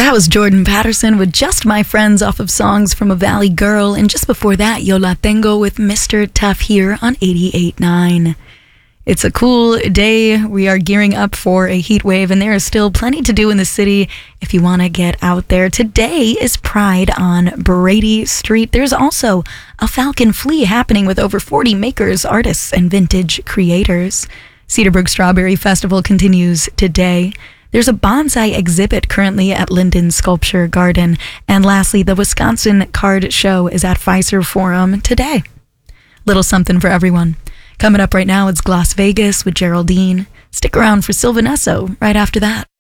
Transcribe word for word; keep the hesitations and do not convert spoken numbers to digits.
That was Jordan Patterson with Just My Friends off of Songs from a Valley Girl. And just before that, Yo La Tengo with Mister Tough here on eighty-eight point nine. It's a cool day. We are gearing up for a heat wave, and there is still plenty to do in the city if you want to get out there. Today is Pride on Brady Street. There's also a Falcon Flea happening with over forty makers, artists, and vintage creators. Cedarbrook Strawberry Festival continues today. There's a bonsai exhibit currently at Linden Sculpture Garden. And lastly, the Wisconsin Card Show is at Fiserv Forum today. Little something for everyone. Coming up right now, it's Las Vegas with Geraldine. Stick around for Sylvanesso right after that.